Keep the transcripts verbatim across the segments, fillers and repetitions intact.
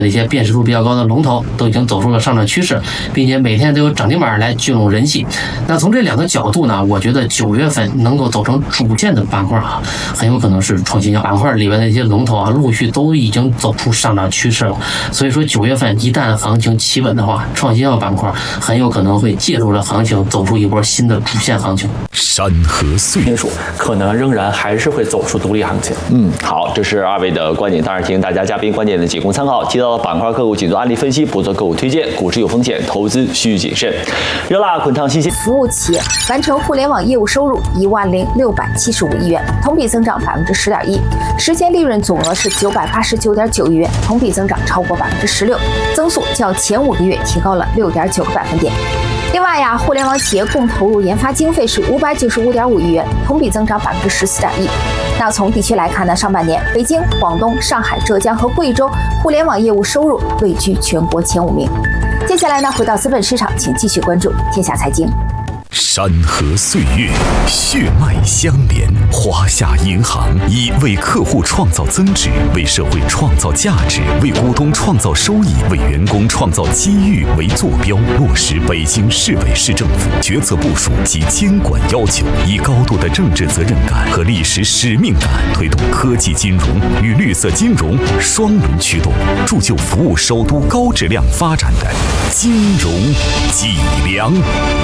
一些辨识度比较高的龙头都已经走出了上涨趋势，并且每天都有涨停板来聚拢人气。那从这两个角度呢，我觉得九月份能够走成主线的板块啊，很有可能是创新药板块里面的一些龙头啊，陆续都已经走出上涨趋势了。所以说九月份一旦行情企稳的话，创新药板块很有可能会借助着行情走出一波新的主线行情。 山河岁月可能仍然还是会走出独立行情。 嗯，好，这是二位的观点，当然提醒大家嘉宾观点的仅供参考，提到的板块个股仅做案例分析，不做个股推荐，股市有风险，投资需谨慎。热辣滚烫新鲜服务企业完成互联网业务收入一万零六百七十五亿元，同比增长百分之十点一，实现利润总额是九百八十九点九亿元，同比增长超过百分之十六，增速较前五个月提高了六点九个百分点。另外呀，互联网企业共投入研发经费是五百九十五点五亿元，同比增长百分之十四点一。那从地区来看呢，上半年北京、广东、上海、浙江和贵州互联网业务收入位居全国前五名。接下来呢，回到资本市场，请继续关注天下财经。 山河岁月，血脉相连。华夏银行以为客户创造增值，为社会创造价值，为股东创造收益，为员工创造机遇为坐标，落实北京市委市政府决策部署及监管要求，以高度的政治责任感和历史使命感，推动科技金融与绿色金融双轮驱动，铸就服务首都高质量发展的金融脊梁。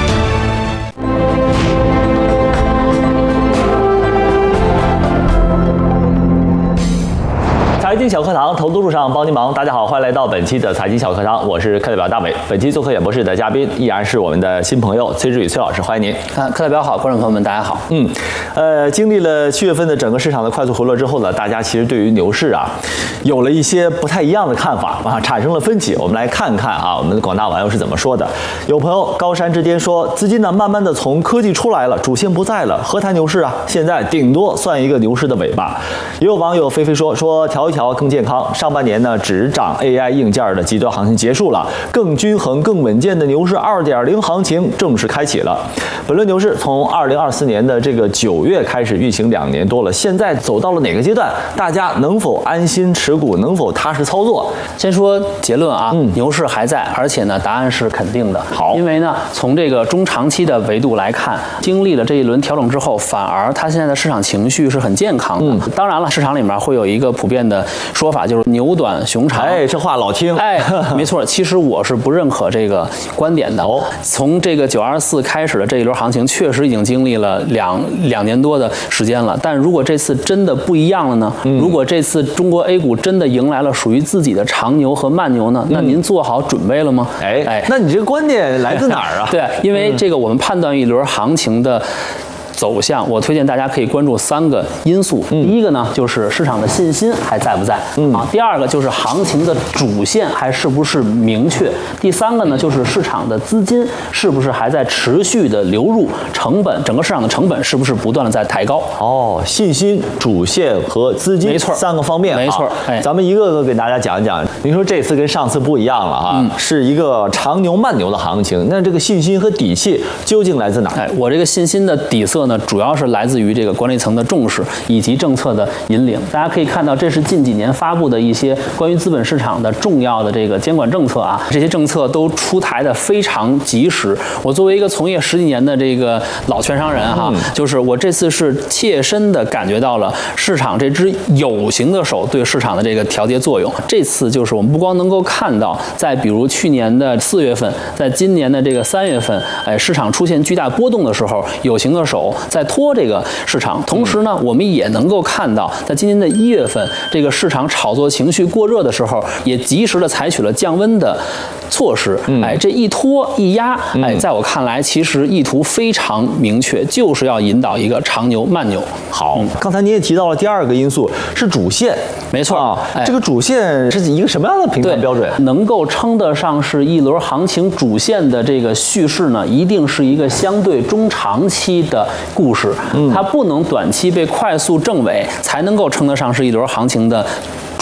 财经小课堂，投资路上帮您忙。大家好，欢迎来到本期的财经小课堂，我是课代表大伟。本期做客演播室的嘉宾依然是我们的新朋友崔志宇崔老师，欢迎您。 啊，课代表好，观众朋友们大家好。 嗯，呃，经历了七月份的整个市场的快速回落之后呢，大家其实对于牛市啊，有了一些不太一样的看法啊，产生了分歧。我们来看看啊，我们的广大网友是怎么说的。有朋友高山之巅说，资金呢慢慢的从科技出来了，主线不在了，何谈牛市啊？现在顶多算一个牛市的尾巴。也有网友菲菲说，说调一调更健康。上半年呢，只涨 A I 硬件的极端行情结束了，更均衡、更稳健的牛市 二点零 行情正式开启了。本轮牛市从二零二四年的这个九月开始运行两年多了，现在走到了哪个阶段？大家能否安心持股？能否踏实操作？ 先说结论啊， 嗯、 牛市还在，而且呢，答案是肯定的。 好， 因为呢，从这个中长期的维度来看，经历了这一轮调整之后，反而它现在的市场情绪是很健康的。 嗯、 当然了，市场里面会有一个普遍的说法，就是牛短熊长。 哎，这话老听。 哎，没错，其实我是不认可这个观点的。 哦， 从这个九二四开始的这一轮行情，确实已经经历了两两年多的时间了。但如果这次真的不一样了呢？ 嗯、 如果这次中国 A 股真的迎来了属于自己的长牛和慢牛呢？那您做好准备了吗？ 哎哎，那你这个观点来自哪儿啊？ 对，因为这个我们判断一轮行情的走向，我推荐大家可以关注三个因素。 嗯、 第一个呢，就是市场的信心还在不在、 嗯、 啊？第二个就是行情的主线还是不是明确？第三个呢，就是市场的资金是不是还在持续的流入，成本整个市场的成本是不是不断的在抬高？ 哦，信心、主线和资金， 没错， 三个方面， 没错。哎， 咱们一个个给大家讲一讲。您说这次跟上次不一样了啊，嗯、是一个长牛慢牛的行情，那这个信心和底气究竟来自哪儿？ 哎，我这个信心的底色呢，主要是来自于这个管理层的重视以及政策的引领。大家可以看到，这是近几年发布的一些关于资本市场的重要的这个监管政策啊，这些政策都出台的非常及时。我作为一个从业十几年的这个老券商人哈，嗯、就是我这次是切身的感觉到了市场这只有形的手对市场的这个调节作用。这次就是我们不光能够看到，在比如去年的四月份，在今年的这个三月份，哎，市场出现巨大波动的时候，有形的手在拖这个市场。同时呢，我们也能够看到，在今年的一月份，这个市场炒作情绪过热的时候，也及时的采取了降温的措施。哎，这一拖一压，哎，在我看来，其实意图非常明确，就是要引导一个长牛慢牛。 好，嗯、刚才您也提到了第二个因素是主线， 没错啊、 哎，这个主线是一个什么样的评判标准？ 能够称得上是一轮行情主线的这个叙事呢，一定是一个相对中长期的故事。嗯，它不能短期被快速证伪，才能够称得上是一轮行情的主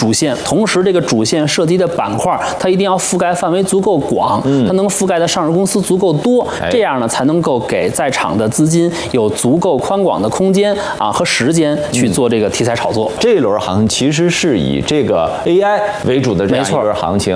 主线，同时这个主线涉及的板块，它一定要覆盖范围足够广，它能覆盖的上市公司足够多，这样呢才能够给在场的资金有足够宽广的空间啊和时间去做这个题材炒作。 这一轮行情其实是以这个 A I 为主的这样一轮行情。